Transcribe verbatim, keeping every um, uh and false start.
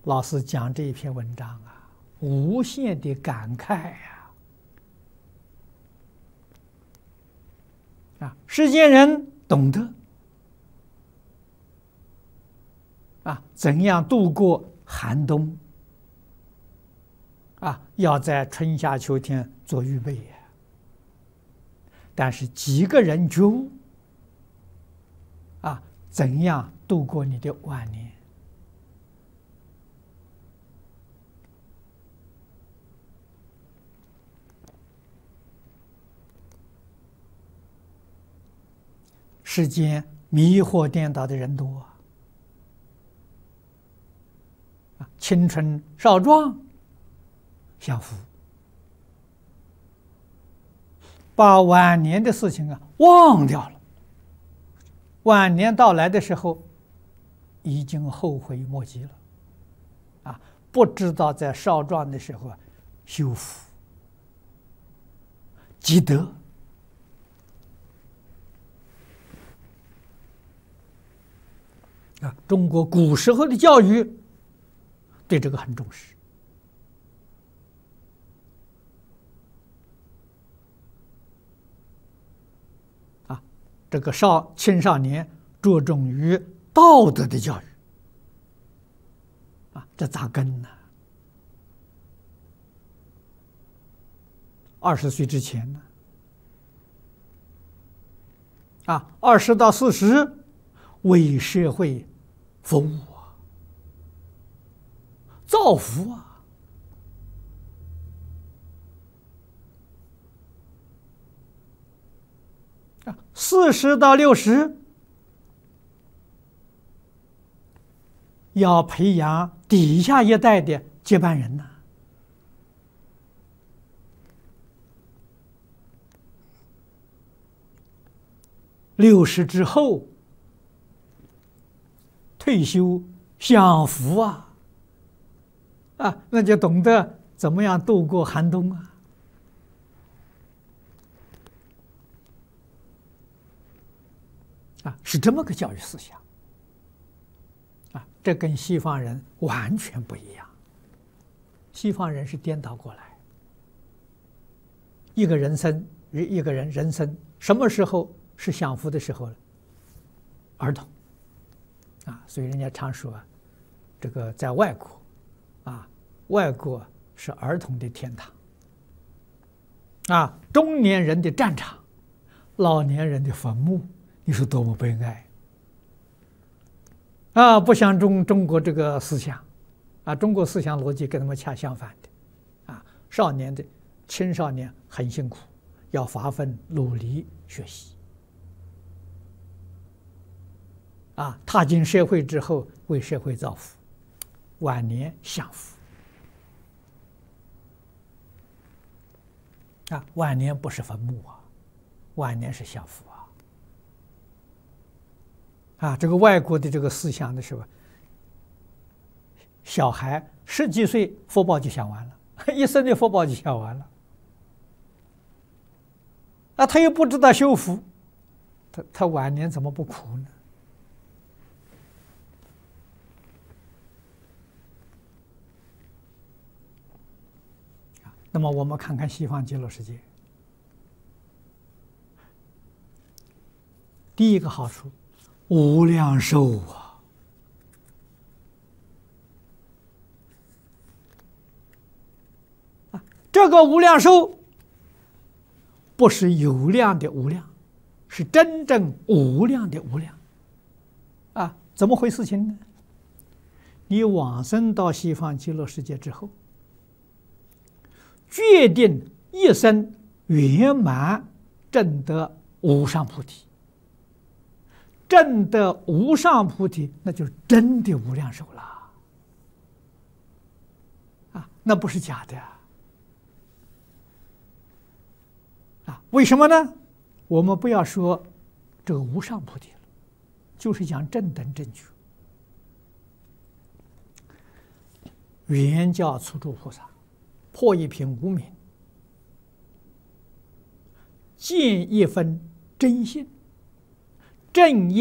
老师讲这一篇文章啊，无限的感慨呀！啊，世间人懂得啊，怎样度过寒冬啊，要在春夏秋天做预备呀。但是几个人觉悟啊，怎样度过你的晚年？世间迷惑颠倒的人多啊！青春少壮享福，把晚年的事情啊忘掉了。晚年到来的时候，已经后悔莫及了啊！不知道在少壮的时候啊修福积德。啊，中国古时候的教育对这个很重视啊，这个少青少年着重于道德的教育啊，这咋跟呢？二十岁之前呢？啊，二十到四十为社会服务啊，造福啊！啊，四十到六十要培养底下一代的接班人呐。六十之后退休享福啊！啊，那就懂得怎么样度过寒冬啊！啊，是这么个教育思想啊，这跟西方人完全不一样。西方人是颠倒过来，一个人生，一个人人生什么时候是享福的时候呢？儿童。啊，所以人家常说啊，这个在外国，啊，外国是儿童的天堂，啊，中年人的战场，老年人的坟墓，你说多么悲哀！啊，不像中中国这个思想，啊，中国思想逻辑跟他们恰相反的，啊，少年的青少年很辛苦，要发奋努力学习。啊，踏进社会之后，为社会造福，晚年享福。啊，晚年不是坟墓啊，晚年是享福啊。啊，这个外国的这个思想的时候，小孩十几岁福报就享完了，一生的福报就享完了。啊，他又不知道修福，他他晚年怎么不苦呢？那么我们看看西方极乐世界，第一个好处，无量寿啊！啊，这个无量寿不是有量的无量，是真正无量的无量。啊，怎么回事情呢？你往生到西方极乐世界之后，决定一生圆满证得无上菩提，证得无上菩提，那就是真的无量寿了啊！那不是假的啊！为什么呢？我们不要说这个无上菩提了，就是讲正等正觉。圆教初住菩萨破一品无明，见一分真性，正一